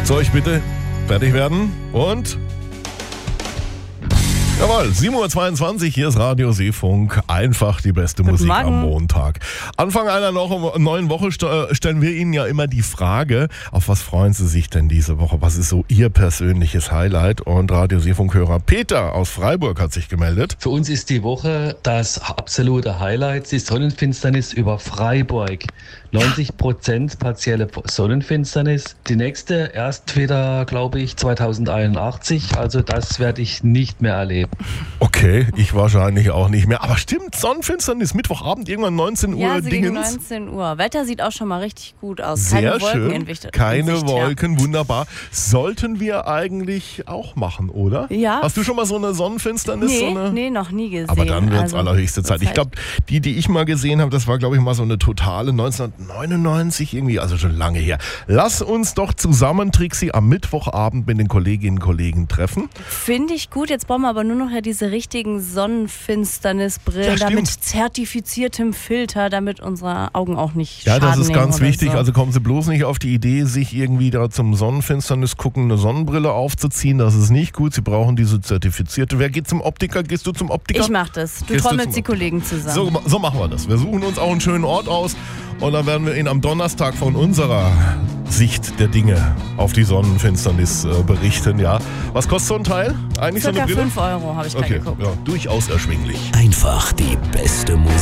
Soll ich bitte fertig werden? Und? Jawohl, 7.22 Uhr, hier ist Radio Seefunk. Einfach die beste Musik am Montag. Anfang einer neuen Woche stellen wir Ihnen ja immer die Frage, auf was freuen Sie sich denn diese Woche? Was ist so Ihr persönliches Highlight? Und Radio Seefunk-Hörer Peter aus Freiburg hat sich gemeldet. Für uns ist die Woche das absolute Highlight, die Sonnenfinsternis über Freiburg. 90% partielle Sonnenfinsternis. Die nächste erst wieder, glaube ich, 2081. Also das werde ich nicht mehr erleben. Okay, ich wahrscheinlich auch nicht mehr. Aber stimmt, Sonnenfinsternis, Mittwochabend, irgendwann 19 Uhr. Ja, so gegen Dingens. 19 Uhr. Wetter sieht auch schon mal richtig gut aus. Sehr Keine Wolken schön. in Sicht. Keine Wolken, wunderbar. Sollten wir eigentlich auch machen, oder? Ja. Hast du schon mal so eine Sonnenfinsternis? Nee, noch nie gesehen. Aber dann wird es allerhöchste Zeit. Ich glaube, die ich mal gesehen habe, das war, glaube ich, mal so eine totale 1999 irgendwie, also schon lange her. Lass uns doch zusammen, Trixi, am Mittwochabend mit den Kolleginnen und Kollegen treffen. Finde ich gut. Jetzt brauchen wir aber nur noch diese richtigen Sonnenfinsternisbrillen, Ja, mit zertifiziertem Filter, damit unsere Augen auch nicht Ja, Schaden das ist nehmen ganz oder wichtig. so. Also kommen Sie bloß nicht auf die Idee, sich irgendwie da zum Sonnenfinsternis gucken, eine Sonnenbrille aufzuziehen. Das ist nicht gut. Sie brauchen diese zertifizierte. Wer geht zum Optiker? Gehst du zum Optiker? Ich mach das. Du Gehst trommelst zum die Kollegen zusammen. So machen wir das. Wir suchen uns auch einen schönen Ort aus und dann werden wir Ihnen am Donnerstag von unserer Sicht der Dinge auf die Sonnenfinsternis berichten. Ja. Was kostet so ein Teil? Eigentlich Circa so eine Brille? 5 Euro habe ich gerade geguckt. Ja, durchaus erschwinglich. Einfach die beste Musik.